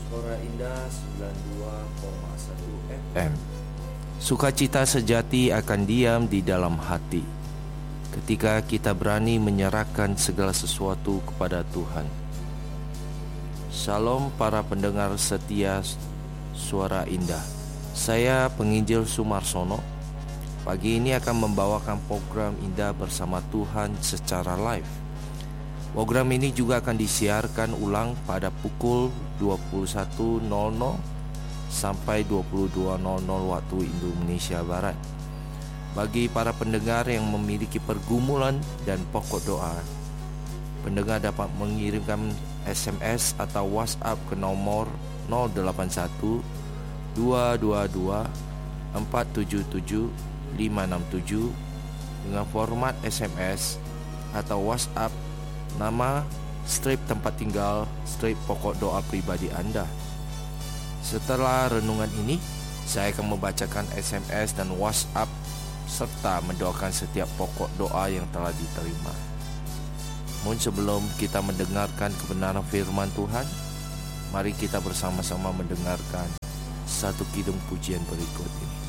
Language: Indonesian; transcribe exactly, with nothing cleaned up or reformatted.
Suara Indah sembilan puluh dua koma satu F M. Sukacita sejati akan diam di dalam hati ketika kita berani menyerahkan segala sesuatu kepada Tuhan. Shalom para pendengar setia Suara Indah. Saya Penginjil Sumarsono. Pagi ini akan membawakan program Indah bersama Tuhan secara live. Program ini juga akan disiarkan ulang pada pukul dua puluh satu nol nol sampai dua puluh dua nol nol waktu Indonesia Barat. Bagi para pendengar yang memiliki pergumulan dan pokok doa, pendengar dapat mengirimkan S M S atau WhatsApp ke nomor nol delapan satu dua dua dua empat tujuh tujuh lima enam tujuh dengan format S M S atau WhatsApp nama, strip tempat tinggal, strip pokok doa pribadi Anda. Setelah renungan ini, saya akan membacakan S M S dan WhatsApp serta mendoakan setiap pokok doa yang telah diterima. Namun sebelum kita mendengarkan kebenaran firman Tuhan, mari kita bersama-sama mendengarkan satu kidung pujian berikut ini.